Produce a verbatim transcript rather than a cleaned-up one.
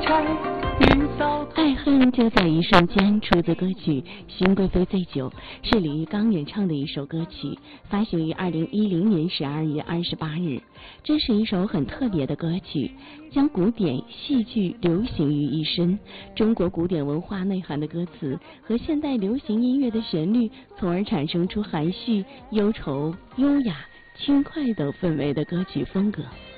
爱恨就在一瞬间，出自歌曲《新贵妃醉酒》，是李玉刚演唱的一首歌曲，发行于二零一零年十二月二十八日。这是一首很特别的歌曲，将古典、戏剧、流行于一身，中国古典文化内涵的歌词和现代流行音乐的旋律，从而产生出含蓄、忧愁、优雅、轻快等氛围的歌曲风格。